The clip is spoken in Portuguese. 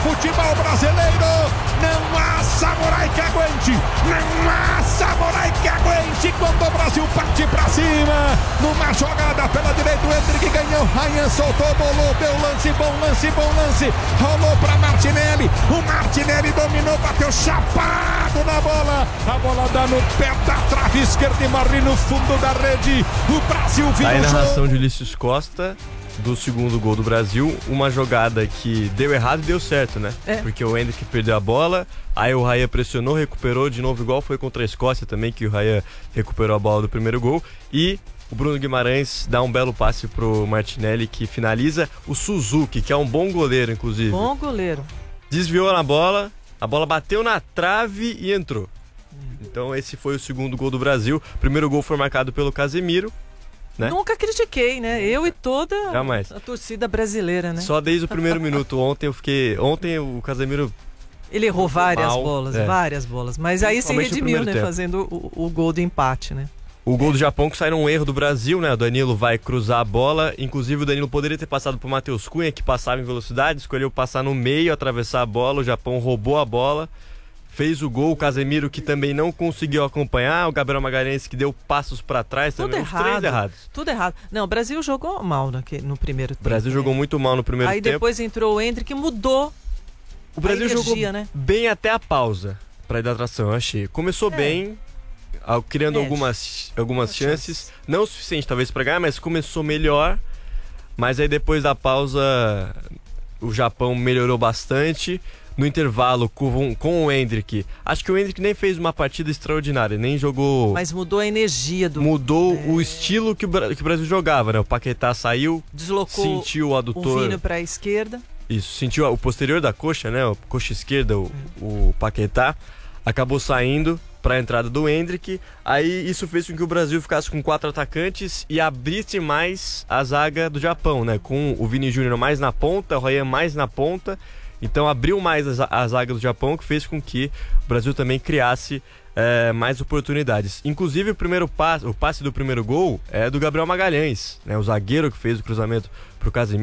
futebol brasileiro. Não há samurai que aguente, não há samurai que aguente quando o Brasil parte pra cima. Numa jogada pela direita, o Endrick ganhou, Ryan soltou, bolou, deu lance, bom lance, rolou pra Martinelli. O Martinelli dominou, bateu chapado na bola. A bola dá no pé da trave esquerda e morre no fundo da rede. O Brasil vira aí o jogo. A narração de Ulisses Costa do segundo gol do Brasil, uma jogada que deu errado e deu certo, né? Porque o Endrick perdeu a bola, aí o Raya pressionou, recuperou de novo, igual foi contra a Escócia também, que o Raya recuperou a bola do primeiro gol, e o Bruno Guimarães dá um belo passe pro Martinelli, que finaliza. O Suzuki, que é um bom goleiro, inclusive. Bom goleiro. Desviou na bola, a bola bateu na trave e entrou. Então esse foi o segundo gol do Brasil. O primeiro gol foi marcado pelo Casemiro, né? Nunca critiquei, né? Eu e toda Jamais. a torcida brasileira, né? Só desde o primeiro minuto. Ontem o Casemiro... Ele errou várias mal, bolas. Mas aí se redimiu, né? Fazendo o gol do empate, né? O gol do Japão que sai num erro do Brasil, né? O Danilo vai cruzar a bola. Inclusive o Danilo poderia ter passado pro Matheus Cunha, que passava em velocidade. Escolheu passar no meio, atravessar a bola. O Japão roubou a bola. Fez o gol, o Casemiro que também não conseguiu acompanhar, o Gabriel Magalhães que deu passos para trás, também os três errados. Tudo errado. Não, o Brasil jogou mal no primeiro tempo. O Brasil jogou muito mal no primeiro tempo. Aí depois entrou o Endrick que mudou o Brasil energia, jogou né? bem até a pausa para hidratação, eu achei. Começou bem, criando algumas chances, não o suficiente talvez para ganhar, mas começou melhor. Mas aí depois da pausa o Japão melhorou bastante. No intervalo com o Endrick, acho que o Endrick nem fez uma partida extraordinária, nem jogou... Mas mudou a energia do... Mudou o estilo que o Brasil jogava, né? O Paquetá saiu, deslocou, sentiu o adutor... o Vini para a esquerda. Isso, sentiu o posterior da coxa, né? A coxa esquerda, o Paquetá, acabou saindo para a entrada do Endrick. Aí isso fez com que o Brasil ficasse com 4 atacantes e abrisse mais a zaga do Japão, né? Com o Vini Júnior mais na ponta, o Ryan mais na ponta. Então abriu mais a zaga do Japão, que fez com que o Brasil também criasse mais oportunidades. Inclusive o passe do primeiro gol é do Gabriel Magalhães, né? O zagueiro que fez o cruzamento para o Casemiro.